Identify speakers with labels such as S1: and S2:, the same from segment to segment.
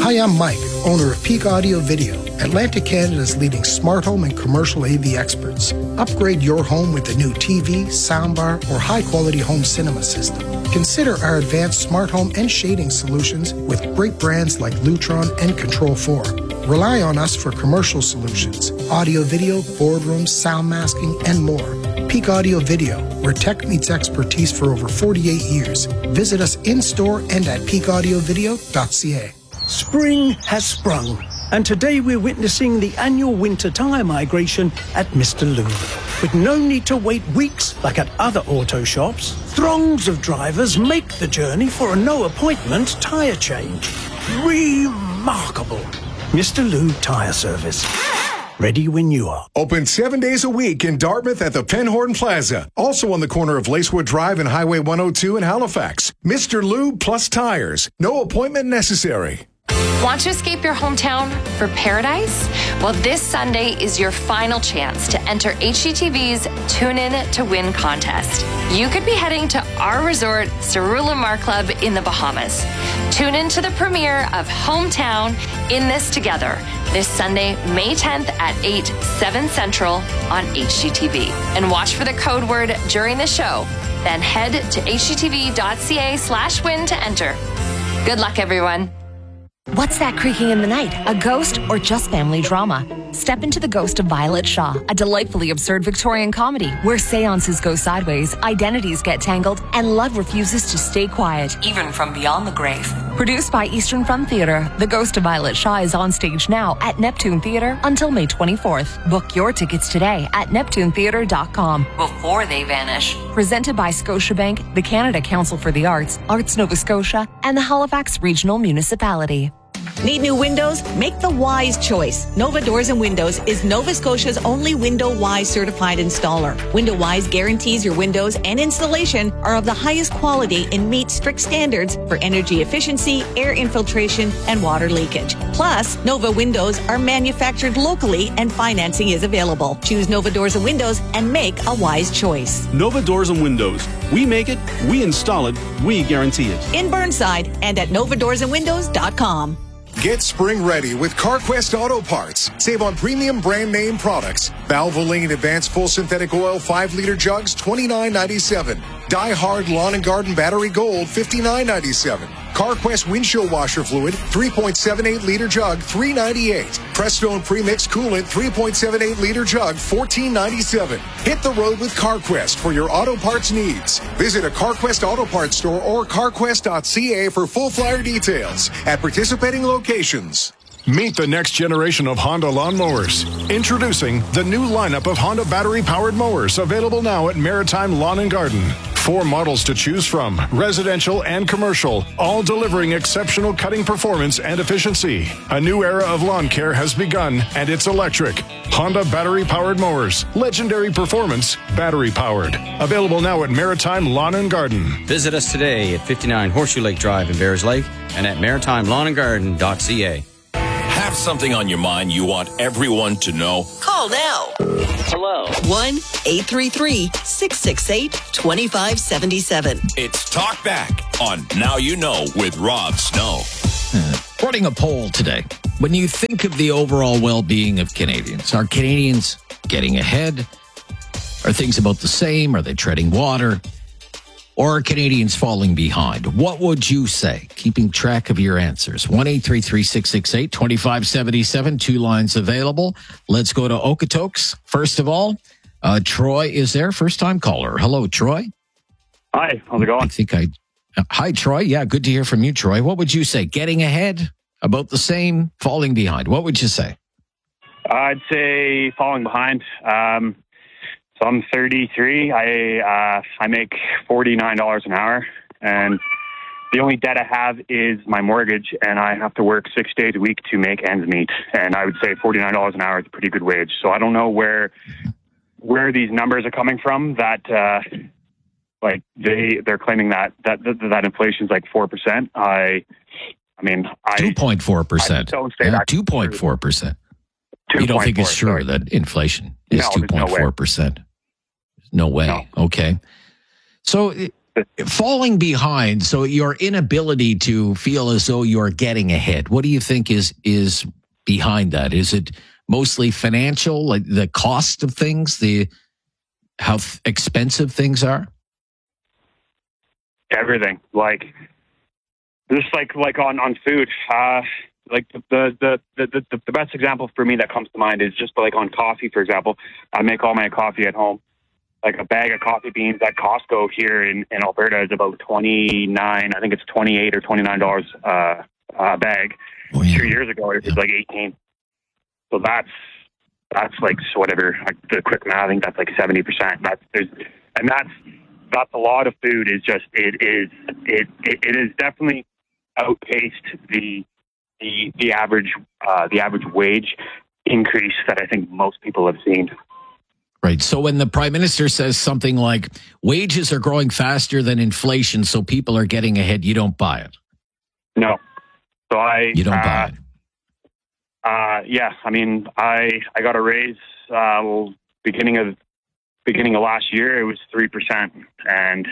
S1: Hi, I'm Mike, owner of Peak Audio Video, Atlantic Canada's leading smart home and commercial AV experts. Upgrade your home with a new TV, soundbar, or high-quality home cinema system. Consider our advanced smart home and shading solutions with great brands like Lutron and Control 4. Rely on us for commercial solutions, audio, video, boardrooms, sound masking, and more. Peak Audio Video, where tech meets expertise for over 48 years. Visit us in-store and at peakaudiovideo.ca.
S2: Spring has sprung, and today we're witnessing the annual winter tyre migration at Mr. Lube. With no need to wait weeks like at other auto shops, throngs of drivers make the journey for a no-appointment tyre change. Remarkable. Mr. Lube Tyre Service. Ready when you are.
S3: Open 7 days a week in Dartmouth at the Penhorn Plaza. Also on the corner of Lacewood Drive and Highway 102 in Halifax. Mr. Lube plus tires. No appointment necessary.
S4: Want to escape your hometown for paradise? Well, this Sunday is your final chance to enter HGTV's Tune In to Win contest. You could be heading to our resort, Cerullimar Club in the Bahamas. Tune in to the premiere of Hometown in This Together this Sunday, May 10th at 8, 7 Central on HGTV. And watch for the code word during the show. Then head to hgtv.ca/win to enter. Good luck, everyone.
S5: What's that creaking in the night? A ghost or just family drama? Step into The Ghost of Violet Shaw, a delightfully absurd Victorian comedy where seances go sideways, identities get tangled, and love refuses to stay quiet, even from beyond the grave. Produced by Eastern Front Theatre, The Ghost of Violet Shaw is on stage now at Neptune Theatre until May 24th. Book your tickets today at neptunetheatre.com before they vanish. Presented by Scotiabank, the Canada Council for the Arts, Arts Nova Scotia, and the Halifax Regional Municipality.
S6: Need new windows? Make the wise choice. Nova Doors and Windows is Nova Scotia's only Window Wise certified installer. Window Wise guarantees your windows and installation are of the highest quality and meet strict standards for energy efficiency, air infiltration, and water leakage. Plus, Nova Windows are manufactured locally and financing is available. Choose Nova Doors and Windows and make a wise choice.
S7: Nova Doors and Windows. We make it, we install it, we guarantee it.
S6: In Burnside and at novadoorsandwindows.com.
S3: Get spring ready with CarQuest Auto Parts. Save on premium brand name products. Valvoline Advanced Full Synthetic Oil 5-liter jugs, $29.97. Die Hard Lawn and Garden Battery Gold, $59.97. CarQuest Windshield Washer Fluid, 3.78-liter jug, $3.98. Prestone Premix Coolant, 3.78-liter jug, $14.97. Hit the road with CarQuest for your auto parts needs. Visit a CarQuest Auto Parts store or carquest.ca for full flyer details at participating locations.
S8: Meet the next generation of Honda lawnmowers. Introducing the new lineup of Honda battery-powered mowers, available now at Maritime Lawn and Garden. 4 models to choose from, residential and commercial, all delivering exceptional cutting performance and efficiency. A new era of lawn care has begun, and it's electric. Honda battery-powered mowers. Legendary performance, battery-powered. Available now at Maritime Lawn and Garden.
S9: Visit us today at 59 Horseshoe Lake Drive in Bears Lake and at maritimelandgarden.ca.
S10: Have something on your mind you want everyone to know?
S6: Call now.
S10: Hello.
S6: 1-833-668-2577.
S10: It's Talk Back on Now You Know with Rob Snow.
S11: According to a poll today, when you think of the overall well-being of Canadians, are Canadians getting ahead? Are things about the same? Are they treading water? Or are Canadians falling behind? What would you say? Keeping track of your answers. 1-833-668-2577. 2 lines available. Let's go to Okotoks. First of all, Troy is there. First-time caller. Hello, Troy.
S12: Hi. How's it going?
S11: Hi, Troy. Yeah, good to hear from you, Troy. What would you say? Getting ahead? About the same? Falling behind? What would you say?
S12: I'd say falling behind. So I'm 33. I make $49 an hour, and the only debt I have is my mortgage, and I have to work 6 days a week to make ends meet. And I would say $49 an hour is a pretty good wage. So I don't know where these numbers are coming from. That they're claiming that inflation is like 4%. I mean,
S11: 2.4%. 2.4%. You don't think it's true that inflation is 2.4%? No way. No. Okay. So falling behind, so your inability to feel as though you're getting ahead, what do you think is behind that? Is it mostly financial, like the cost of things, how expensive things are?
S12: Everything, like just like on food. Like the best example for me that comes to mind is just like on coffee, for example. I make all my coffee at home. Like a bag of coffee beans at Costco here in Alberta is about $29. I think it's $28 or $29 a bag. Oh, yeah. 2 years ago it was like $18. So that's like whatever. The quick math, I think that's like 70%. That's a lot of food. Is just it is definitely outpaced the average wage increase that I think most people have seen.
S11: Right. So when the Prime Minister says something like wages are growing faster than inflation, so people are getting ahead, you don't buy it.
S12: No. So you don't buy it. Yeah. I mean, I got a raise beginning of last year. It was 3%, and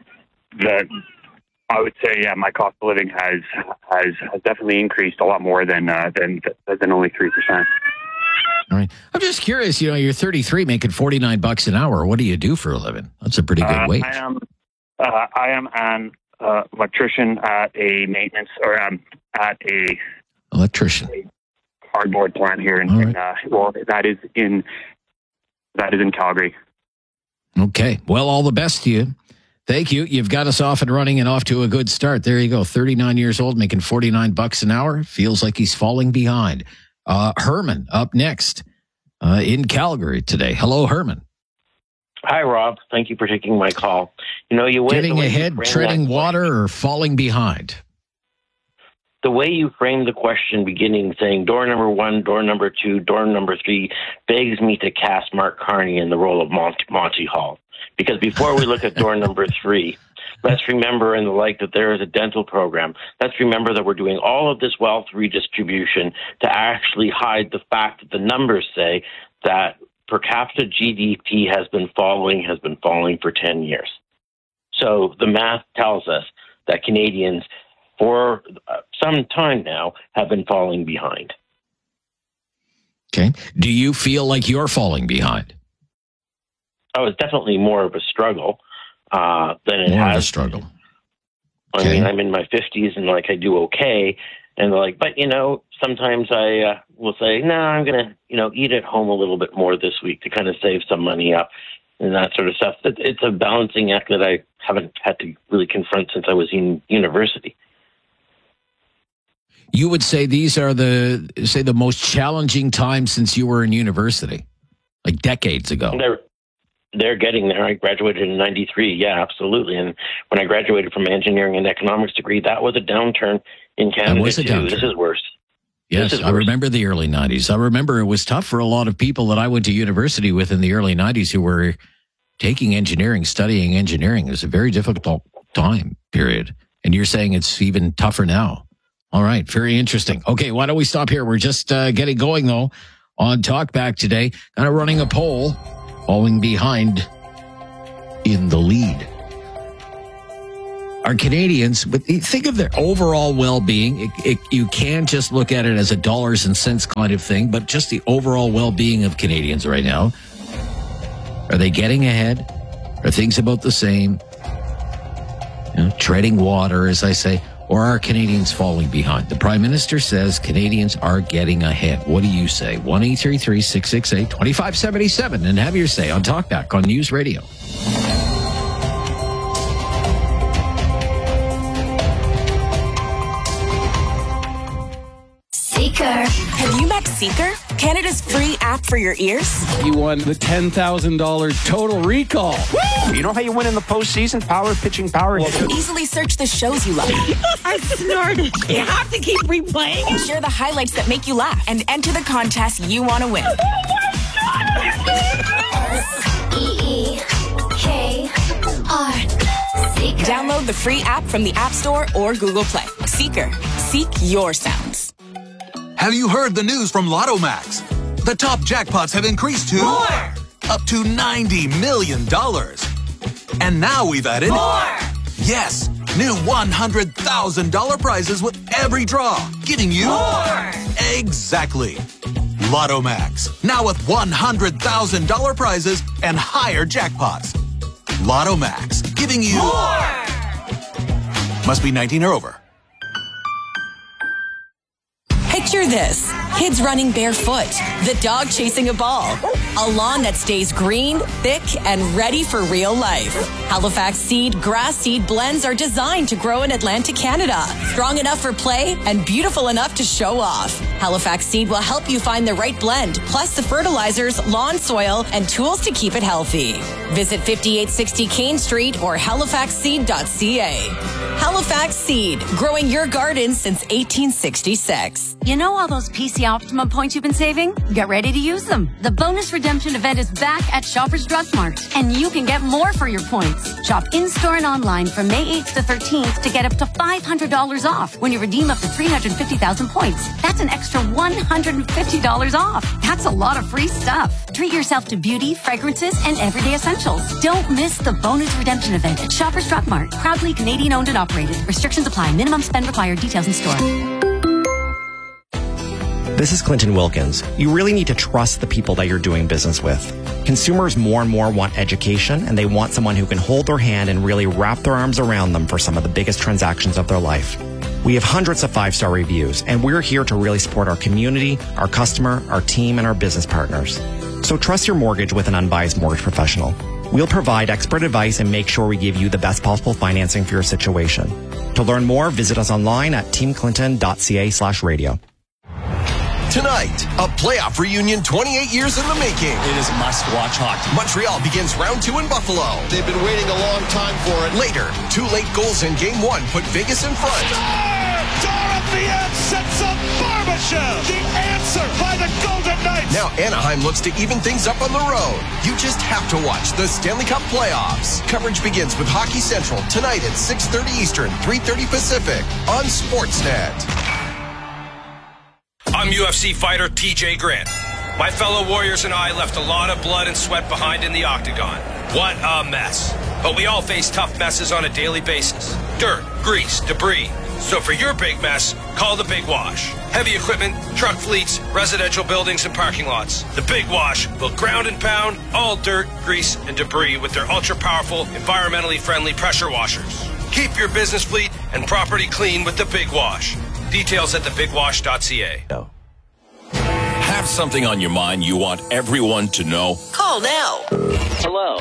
S12: I would say, yeah, my cost of living has definitely increased a lot more than only 3%.
S11: All right. I'm just curious, you're 33 making $49 an hour. What do you do for a living? That's a pretty good wage.
S12: I am an electrician at a maintenance
S11: electrician
S12: cardboard plant here that is in Calgary.
S11: Okay. Well, all the best to you. Thank you. You've got us off and running and off to a good start. There you go. 39 years old, making $49 an hour. Feels like he's falling behind. Herman up next in Calgary today. Hello, Herman.
S13: Hi, Rob. Thank you for taking my call.
S11: Getting ahead, treading water, or falling behind?
S13: The way you framed the question beginning saying door number 1, door number 2, door number 3 begs me to cast Mark Carney in the role of Monty Hall. Because before we look at door number 3, let's remember that there is a dental program. Let's remember that we're doing all of this wealth redistribution to actually hide the fact that the numbers say that per capita GDP has been falling for 10 years. So the math tells us that Canadians, for some time now, have been falling behind.
S11: Okay. Do you feel like you're falling behind?
S13: Oh, it's definitely more of a struggle than it
S11: more
S13: has.
S11: Of a struggle.
S13: I mean, I'm in my 50s and I do okay. And they're like, but sometimes I will say, no, I'm going to, eat at home a little bit more this week to kind of save some money up and that sort of stuff. It's a balancing act that I haven't had to really confront since I was in university.
S11: You would say these are the most challenging times since you were in university, like decades ago.
S13: They're getting there. I graduated in 93. Yeah, absolutely. And when I graduated from engineering and economics degree, that was a downturn in Canada
S11: that was a
S13: too.
S11: Downturn.
S13: This is worse.
S11: Yes, I remember the early 90s. I remember it was tough for a lot of people that I went to university with in the early 90s who were taking engineering, studying engineering. It was a very difficult time period. And you're saying it's even tougher now. All right, very interesting. Okay, why don't we stop here? We're just getting going, though, on Talkback today. Kind of running a poll. Falling behind in the lead. Are Canadians, but think of their overall well-being. You can't just look at it as a dollars and cents kind of thing, but just the overall well-being of Canadians right now. Are they getting ahead? Are things about the same? Treading water, as I say. Or are Canadians falling behind? The Prime Minister says Canadians are getting ahead. What do you say? 1-833-668-2577 and have your say on Talkback on News Radio.
S14: Seeker. Have you met Seeker? Canada's free app for your ears?
S15: You won the $10,000 total recall.
S16: Woo! You know how you win in the postseason? Power pitching, power hitting.
S14: Easily search the shows you love.
S6: I snorted. You have to keep replaying.
S14: Share the highlights that make you laugh and enter the contest you want to win.
S6: Oh my
S14: God! Seeker. Download the free app from the App Store or Google Play. Seeker. Seek your sounds.
S17: Have you heard the news from Lotto Max? The top jackpots have increased to
S6: more!
S17: Up to $90 million. And now we've added
S6: more!
S17: Yes, new $100,000 prizes with every draw, giving you
S14: more.
S17: Exactly. Lotto Max, now with $100,000 prizes and higher jackpots. Lotto Max, giving you
S14: more.
S17: Must be 19 or over.
S14: Picture this. Kids running barefoot, the dog chasing a ball, a lawn that stays green, thick, and ready for real life. Halifax Seed grass seed blends are designed to grow in Atlantic Canada. Strong enough for play and beautiful enough to show off. Halifax Seed will help you find the right blend, plus the fertilizers, lawn soil, and tools to keep it healthy. Visit 5860 Kane Street or halifaxseed.ca. Halifax Seed, growing your garden since 1866.
S18: You know all those PC Optimum points you've been saving? Get ready to use them. The bonus redemption event is back at Shoppers Drug Mart, and you can get more for your points. Shop in-store and online from May 8th to 13th to get up to $500 off when you redeem up to 350,000 points. That's an extra $150 off. That's a lot of free stuff. Treat yourself to beauty, fragrances, and everyday essentials. Don't miss the bonus redemption event at Shoppers Drug Mart. Proudly Canadian owned and operated. Restrictions apply. Minimum spend required. Details in store.
S19: This is Clinton Wilkins. You really need to trust the people that you're doing business with. Consumers more and more want education, and they want someone who can hold their hand and really wrap their arms around them for some of the biggest transactions of their life. We have hundreds of 5-star reviews, and we're here to really support our community, our customer, our team, and our business partners. So trust your mortgage with an unbiased mortgage professional. We'll provide expert advice and make sure we give you the best possible financing for your situation. To learn more, visit us online at teamclinton.ca/radio.
S20: Tonight, a playoff reunion 28 years in the making.
S21: It is must-watch hockey.
S20: Montreal begins round 2 in Buffalo.
S21: They've been waiting a long time for it.
S20: Later, 2 late goals in Game 1 put Vegas in front.
S22: Dorothy sets up Barbashev. The answer by the Golden Knights.
S20: Now Anaheim looks to even things up on the road. You just have to watch the Stanley Cup playoffs. Coverage begins with Hockey Central tonight at 6:30 Eastern, 3:30 Pacific on Sportsnet.
S23: I'm UFC fighter TJ Grant. My fellow warriors and I left a lot of blood and sweat behind in the octagon. What a mess. But we all face tough messes on a daily basis. Dirt, grease, debris. So for your big mess, call the Big Wash. Heavy equipment, truck fleets, residential buildings, and parking lots. The Big Wash will ground and pound all dirt, grease, and debris with their ultra-powerful, environmentally friendly pressure washers. Keep your business fleet and property clean with the Big Wash. Details at thebigwash.ca.
S10: Have something on your mind you want everyone to know?
S24: Call now.
S13: Hello.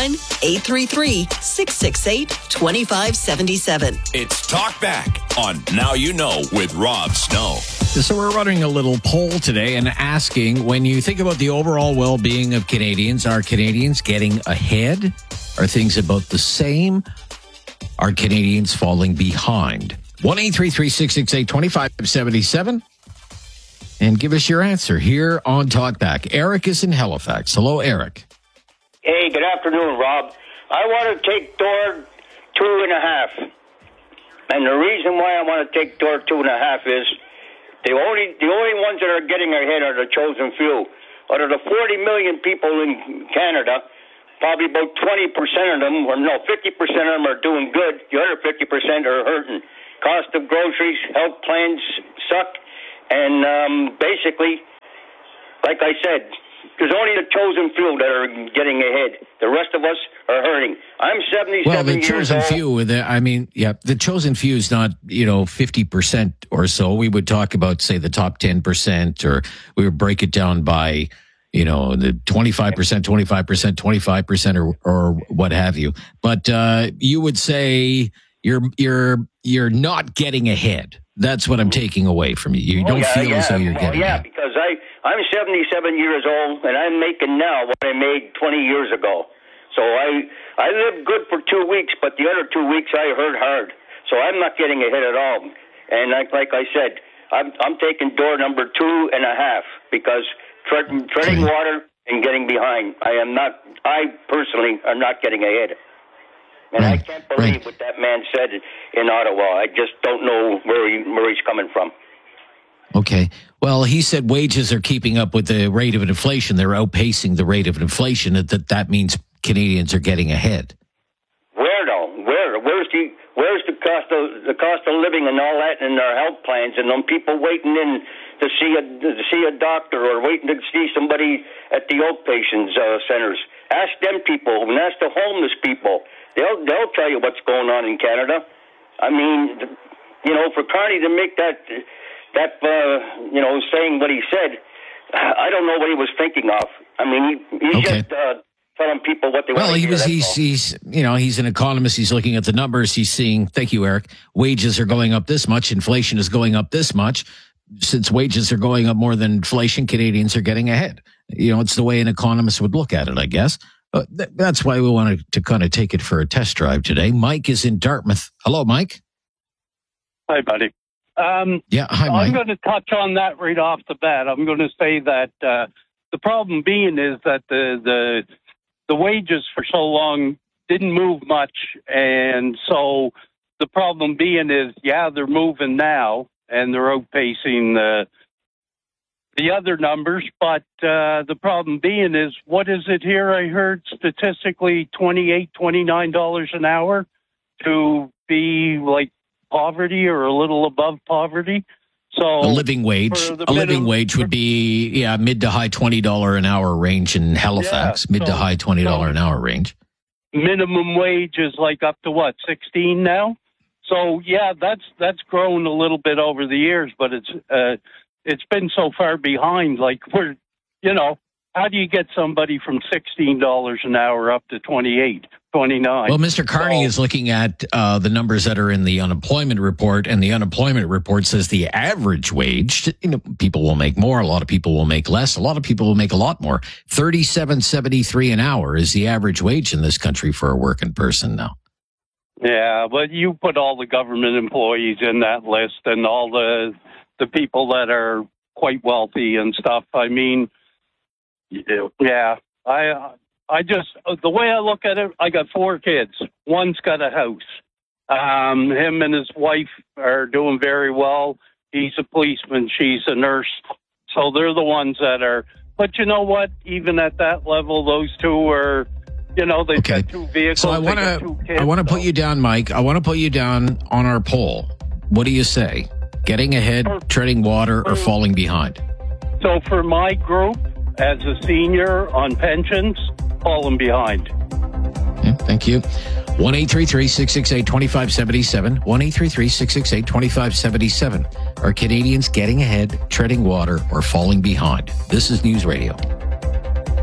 S24: 1-833-668-2577.
S10: It's Talk Back on Now You Know with Rob Snow.
S11: So we're running a little poll today and asking, when you think about the overall well-being of Canadians, are Canadians getting ahead? Are things about the same? Are Canadians falling behind? 1-833-668-2577. And give us your answer here on Talkback. Eric is in Halifax. Hello, Eric.
S25: Hey, good afternoon, Rob. I want to take door 2.5. And the reason why I want to take door 2.5 is the only ones that are getting ahead are the chosen few. Out of the 40 million people in Canada, probably about 20% of them, or no, 50% of them are doing good. The other 50% are hurting. Cost of groceries, health plans suck, and basically, like I said, there's only the chosen few that are getting ahead. The rest of us are hurting. I'm 77 years old.
S11: Well, the chosen few, the chosen few is not, 50% or so. We would talk about, say, the top 10%, or we would break it down by, the 25%, 25%, or what have you. But you would say you're not getting ahead. That's what I'm taking away from you. You don't feel as though you're getting ahead.
S25: Because I'm 77 years old, and I'm making now what I made 20 years ago. So I lived good for 2 weeks, but the other 2 weeks I hurt hard. So I'm not getting ahead at all. And like I said, I'm taking door number 2.5 because treading water and getting behind. I personally am not getting ahead. And I can't believe what that man said in Ottawa. I just don't know where he's coming from.
S11: Okay. Well, he said wages are keeping up with the rate of inflation. They're outpacing the rate of inflation. That means Canadians are getting ahead.
S25: Where though? Where's he? Where's the cost of living and all that in their health plans, and them people waiting in to see a doctor or waiting to see somebody at the outpatients centers? Ask them people and ask the homeless people. They'll tell you what's going on in Canada. I mean, for Carney to make that saying what he said, I don't know what he was thinking of. I mean, he's just telling people what they want to hear.
S11: Well, he's an economist. He's looking at the numbers. He's seeing, thank you, Eric, wages are going up this much. Inflation is going up this much. Since wages are going up more than inflation, Canadians are getting ahead. It's the way an economist would look at it, I guess. That's why we wanted to kind of take it for a test drive today. Mike is in Dartmouth. Hello, Mike.
S1: Hi, buddy.
S11: Hi, Mike.
S1: I'm going to touch on that right off the bat. I'm going to say that the problem being is that the wages for so long didn't move much, and so the problem being is, they're moving now, and they're outpacing the other numbers, but the problem being is, what is it here? I heard statistically $28, $29 an hour to be like poverty or a little above poverty. So
S11: a living wage would be mid to high $20 an hour range in Halifax, mid to high $20 an hour range.
S1: Minimum wage is like up to what, 16 now? So that's grown a little bit over the years, but it's been so far behind. Like how do you get somebody from $16 an hour up to 28, 29?
S11: Well, Mr. Carney is looking at the numbers that are in the unemployment report, and the unemployment report says the average wage, people will make more, a lot of people will make less, a lot of people will make a lot more. $37.73 an hour is the average wage in this country for a working person now.
S1: Yeah, but you put all the government employees in that list and all the people that are quite wealthy and stuff. I mean, I just, the way I look at it, I got 4 kids. One's got a house. Him and his wife are doing very well. He's a policeman. She's a nurse. So they're the ones that are, but you know what? Even at that level, those two are, they've got 2 vehicles.
S11: So I want to put you down, Mike. I want to put you down on our poll. What do you say? Getting ahead, treading water, or falling behind?
S1: So for my group, as a senior on pensions, falling behind.
S11: Yeah, thank you. 1-833-668-2577. 1-833-668-2577. Are Canadians getting ahead, treading water, or falling behind? This is News Radio.